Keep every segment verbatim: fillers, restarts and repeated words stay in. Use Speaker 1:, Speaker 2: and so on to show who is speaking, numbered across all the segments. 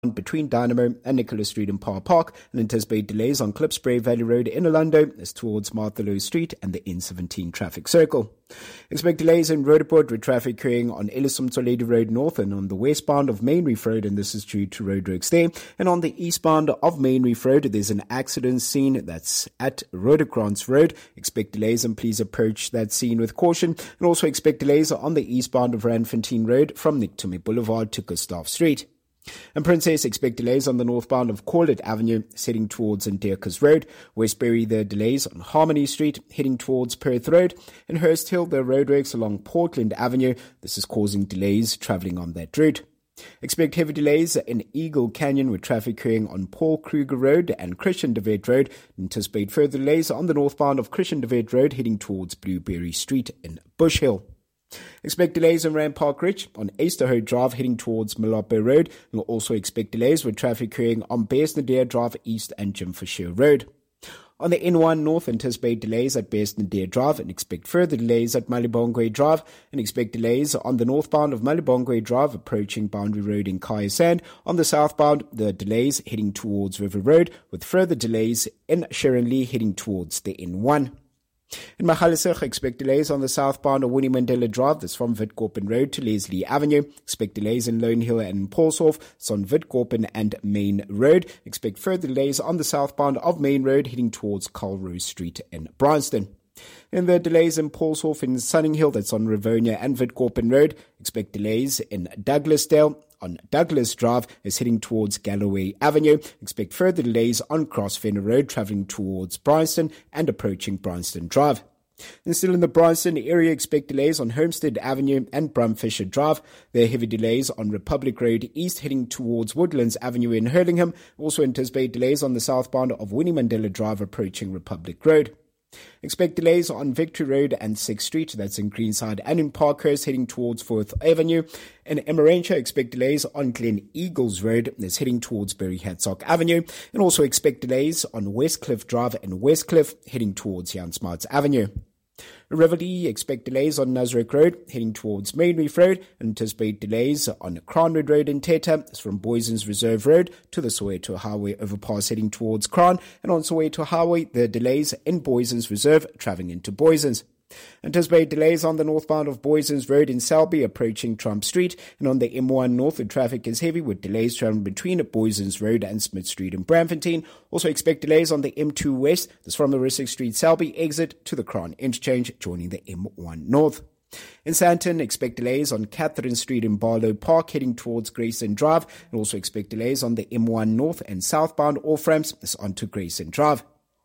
Speaker 1: between Dynamo and Nicholas Street in Power Park, and anticipate delays on Klipspruit Valley Road in Orlando as towards Martha Lowe Street and the N seventeen traffic circle. Expect delays in Roodepoort with traffic occurring on Ellison Toledo Road North and on the westbound of Main Reef Road, and this is due to roadworks there. And on the eastbound of Main Reef Road, there's an accident scene that's at Rhodocrans Road. Expect delays and please approach that scene with caution. And also expect delays on the eastbound of Randfontein Road from Nicktume Boulevard to Gustav Street. And Princess, expect delays on the northbound of Corlett Avenue heading towards Ndierkes Road. Westbury, the delays on Harmony Street heading towards Perth Road. And Hurst Hill, the roadworks along Portland Avenue. This is causing delays travelling on that route. Expect heavy delays in Eagle Canyon with traffic occurring on Paul Kruger Road and Christian de Wet Road. Anticipate further delays on the northbound of Christian de Wet Road heading towards Blueberry Street in Bush Hill. Expect delays in Rand Park Ridge on Easterhoe Drive heading towards Malape Road. You'll also expect delays with traffic occurring on Bears-Nadir Drive East and Jim Fisher Road. On the N one North, anticipate delays at Bears-Nadir Drive and expect further delays at Malibongwe Drive, and expect delays on the northbound of Malibongwe Drive approaching Boundary Road in Kaya Sand. On the southbound, the delays heading towards River Road with further delays in Sharon Lee heading towards the N one. In Magaliesburg, expect delays on the southbound of Winnie Mandela Drive, that's from Witkoppen Road to Leslie Avenue. Expect delays in Lone Hill and Paulshof, it's on Witkoppen and Main Road. Expect further delays on the southbound of Main Road heading towards Carlrose Street in Bryanston. In the delays in Paulshof in Sunninghill, that's on Rivonia and Witkoppen Road. Expect delays in Douglasdale on Douglas Drive is heading towards Galloway Avenue. Expect further delays on Crossfenner Road travelling towards Bryanston and approaching Bryanston Drive. And still in the Bryanston area, expect delays on Homestead Avenue and Brumfisher Drive. There are heavy delays on Republic Road East heading towards Woodlands Avenue in Hurlingham. Also anticipate delays on the southbound of Winnie Mandela Drive approaching Republic Road. Expect delays on Victory Road and sixth Street, that's in Greenside, and in Parkhurst heading towards fourth Avenue. In Emmarentia, expect delays on Glen Eagles Road, that's heading towards Berry Hadsock Avenue. And also expect delays on Westcliff Drive and Westcliff heading towards Jan Smarts Avenue. Riverdale, expect delays on Nasrec Road heading towards Main Reef Road, and anticipate delays on Cranwood Road in Teta. It's from Boyson's Reserve Road to the Soweto Highway overpass heading towards Cran, and on Soweto Highway, the delays in Boyson's Reserve travelling into Boyson's. Anticipate delays on the northbound of Boyson's Road in Selby approaching Trump Street, and on the M one North the traffic is heavy with delays travelling between Boyson's Road and Smith Street in Braamfontein. Also expect delays on the M two West, that's from the Rissik Street Selby exit to the Crown Interchange joining the M one North. In Sandton, expect delays on Catherine Street in Barlow Park heading towards Grayson Drive, and also expect delays on the M one North and southbound off-ramps that's onto Grayson Drive.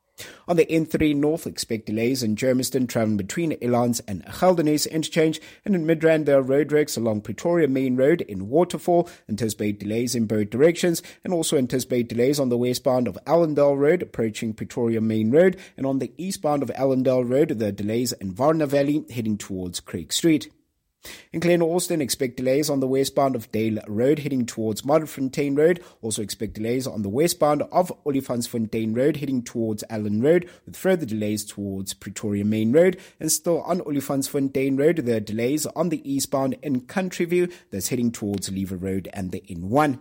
Speaker 1: On the N three North, expect delays in Germiston travelling between Elands and Geldenhuys Interchange, and in Midrand there are roadworks along Pretoria Main Road in Waterfall. Anticipate delays in both directions, and also anticipate delays on the westbound of Allendale Road approaching Pretoria Main Road, and on the eastbound of Allendale Road there are delays in Varna Valley heading towards Craig Street. In Glen Austin, expect delays on the westbound of Dale Road heading towards Modderfontein Road. Also expect delays on the westbound of Olifantsfontein Road heading towards Allen Road, with further delays towards Pretoria Main Road. And still on Olifantsfontein Road, there are delays on the eastbound in Countryview that's heading towards Lever Road and the N one.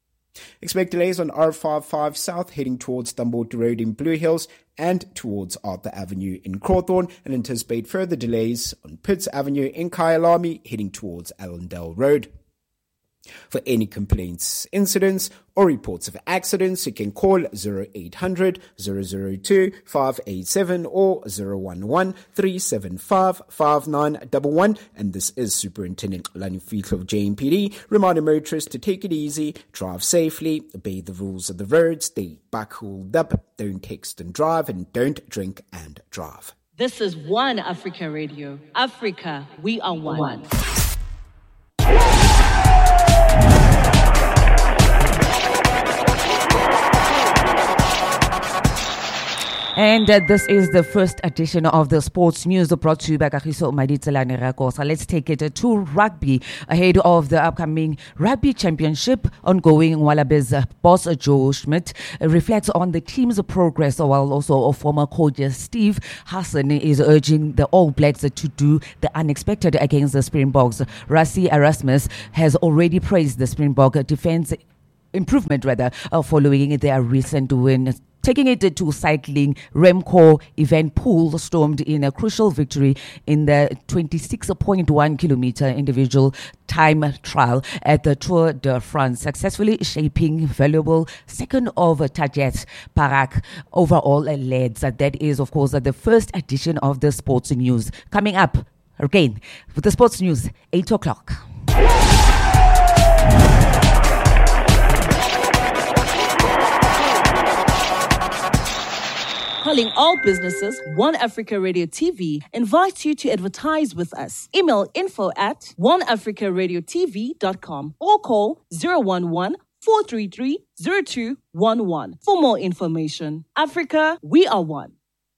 Speaker 1: Expect delays on R fifty-five South heading towards Dumbarton Road in Blue Hills and towards Arthur Avenue in Crawthorne, and anticipate further delays on Pitts Avenue in Kyalami heading towards Allendale Road. For any complaints, incidents, or reports of accidents, you can call zero eight hundred, zero zero two, five eight seven or zero one one, three seven five, five nine one one. And this is Superintendent Lani Fitlo of J M P D, reminding motorists to take it easy, drive safely, obey the rules of the road, stay back hauled up, don't text and drive, and don't drink and drive.
Speaker 2: This is One Africa Radio. Africa, we are one. one.
Speaker 3: And uh, this is the first edition of the sports news brought to you by Kagiso Maditselane Rakosa. Let's take it uh, to rugby ahead of the upcoming rugby championship ongoing. Wallabies uh, boss uh, Joe Schmidt uh, reflects on the team's progress, while also uh, former coach uh, Steve Hassan is urging the All Blacks uh, to do the unexpected against the Springboks. Rassie Erasmus has already praised the Springbok defense improvement rather, uh, following their recent win. Taking it to cycling, Remco Evenepoel stormed in a crucial victory in the twenty-six point one kilometer individual time trial at the Tour de France, successfully shaping valuable second of Tadej Pogacar overall leads. That is, of course, the first edition of the sports news. Coming up again with the sports news, eight o'clock.
Speaker 2: Calling all businesses, One Africa Radio T V invites you to advertise with us. Email info at one africa radio t v dot com or call zero one one, four three three, zero two one one for more information. Africa, we are one.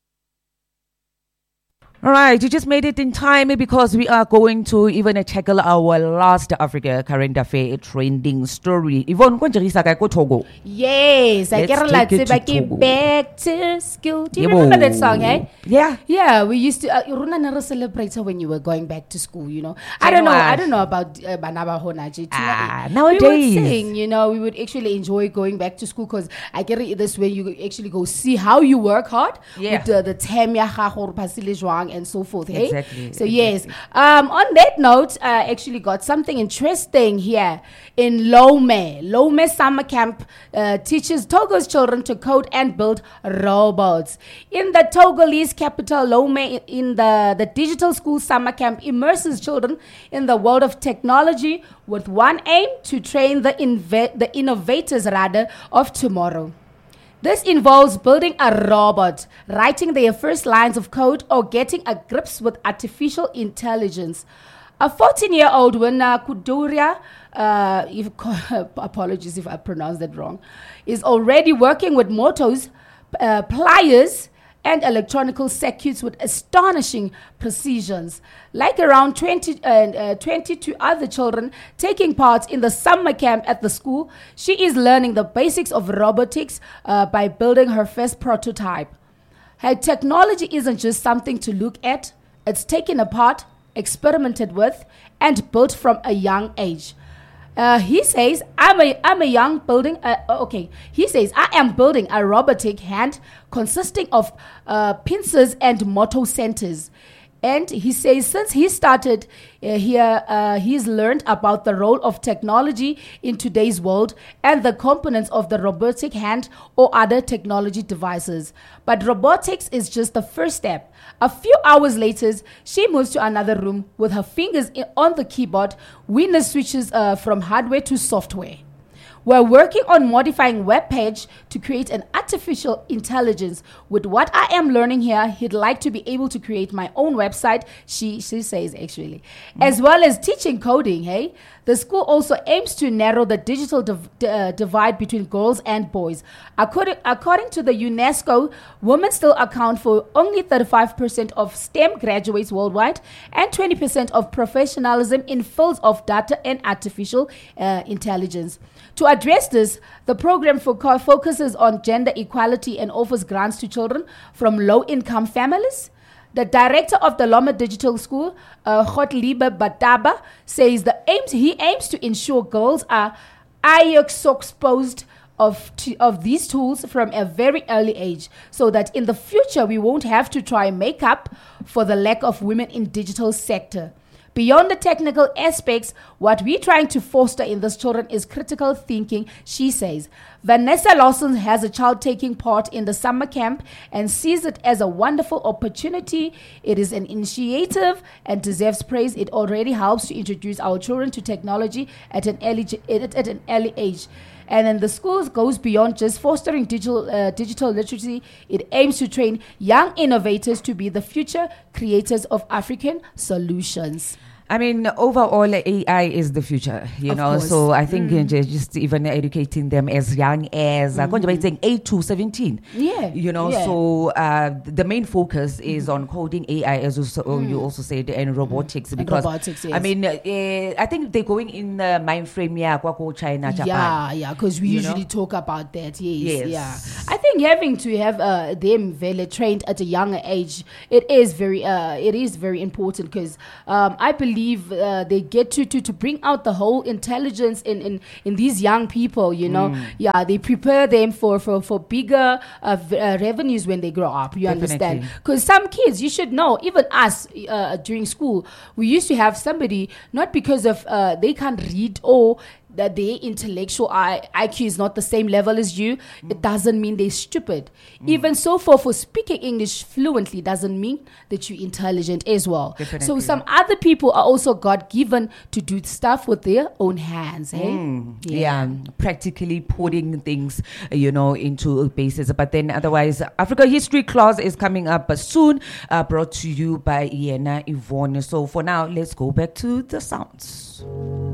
Speaker 3: All right, you just made it in time because we are going to even tackle our last Africa current affair trending story. Yvonne, Togo.
Speaker 4: Yes, I get like to back to school. Do you
Speaker 3: Yebo.
Speaker 4: remember that song, eh?
Speaker 3: Yeah.
Speaker 4: Yeah, we used to uh, Runa never celebrate when you were going back to school, you know. I don't know, I don't know about uh, Banaba Honaji.
Speaker 3: Ah,
Speaker 4: we
Speaker 3: nowadays.
Speaker 4: would sing, you know, we would actually enjoy going back to school because I get it this way you actually go see how you work hard
Speaker 3: Yeah.
Speaker 4: with the, the Temya Hahor Pasile Zhuang and so forth, hey?
Speaker 3: Exactly.
Speaker 4: So
Speaker 3: exactly.
Speaker 4: yes, um, on that note, I actually got something interesting here in Lome. Lome Summer Camp uh, teaches Togo's children to code and build robots. In the Togolese capital, Lome, in the, the digital school summer camp immerses children in the world of technology with one aim to train the, inve- the innovators rather of tomorrow. This involves building a robot, writing their first lines of code, or getting a grips with artificial intelligence. A fourteen-year-old Wina Kuduria, uh, if, apologies if I pronounced that wrong, is already working with motors, uh, pliers, and electronical circuits with astonishing precisions. Like around twenty, uh, uh, twenty-two other children taking part in the summer camp at the school, she is learning the basics of robotics uh, by building her first prototype. Her technology isn't just something to look at, it's taken apart, experimented with, and built from a young age. Uh, he says, I'm a, I'm a young building, uh, okay, he says, I am building a robotic hand consisting of uh, pincers and motor centers. And he says, since he started uh, here, uh, he's learned about the role of technology in today's world and the components of the robotic hand or other technology devices. But robotics is just the first step. A few hours later, she moves to another room with her fingers in, on the keyboard. Wina switches uh, from hardware to software. We're working on modifying web page to create an artificial intelligence. With what I am learning here, he'd like to be able to create my own website, she, she says actually, mm. as well as teaching coding, hey? The school also aims to narrow the digital div- uh, divide between girls and boys. According, according to the UNESCO, women still account for only thirty-five percent of STEM graduates worldwide and twenty percent of professionalism in fields of data and artificial uh, intelligence. To address this, the program fo- focuses on gender equality and offers grants to children from low-income families. The director of the Loma Digital School, uh, Khotliba Bataba, says the aims he aims to ensure girls are I X exposed of t- of these tools from a very early age, so that in the future we won't have to try make up for the lack of women in digital sector. Beyond the technical aspects, what we're trying to foster in these children is critical thinking, she says. Vanessa Lawson has a child taking part in the summer camp and sees it as a wonderful opportunity. It is an initiative and deserves praise. It already helps to introduce our children to technology at an early, at, at an early age. And then the schools goes beyond just fostering digital uh, digital literacy. It aims to train young innovators to be the future creators of African solutions.
Speaker 3: I mean, overall, A I is the future, you
Speaker 4: Of
Speaker 3: know.
Speaker 4: course.
Speaker 3: So I think
Speaker 4: Mm.
Speaker 3: uh, just even educating them as young as uh, mm-hmm. saying eight to seventeen.
Speaker 4: Yeah,
Speaker 3: You know,
Speaker 4: yeah.
Speaker 3: so uh, the main focus is on coding A I, as also, mm. you also said, and robotics.
Speaker 4: And
Speaker 3: Because,
Speaker 4: robotics,
Speaker 3: I
Speaker 4: yes.
Speaker 3: mean, uh, I think they're going in the mind frame, yeah, kwa ko China, Japan.
Speaker 4: Yeah, yeah, because we
Speaker 3: You
Speaker 4: usually
Speaker 3: know?
Speaker 4: talk about that. Yes,
Speaker 3: Yes.
Speaker 4: yeah. I think think having to have uh, them very trained at a younger age, it is very uh, it is very important because um, I believe uh, they get to, to to bring out the whole intelligence in, in, in these young people. You know, mm. yeah, they prepare them for for for bigger uh, v- uh, revenues when they grow up. You
Speaker 3: Definitely.
Speaker 4: understand? Because some kids, you should know, even us uh, during school, we used to have somebody not because of uh, they can't read or that their intellectual I- IQ is not the same level as you, mm. it doesn't mean they're stupid. Mm. Even so, for, for speaking English fluently doesn't mean that you're intelligent as well.
Speaker 3: Definitely.
Speaker 4: So some other people are also God-given to do stuff with their own hands. Hey?
Speaker 3: Mm. Yeah. yeah, practically putting things, you know, into bases. But then otherwise, Africa History Clause is coming up soon, uh, brought to you by Iena Yvonne. So for now, let's go back to the sounds.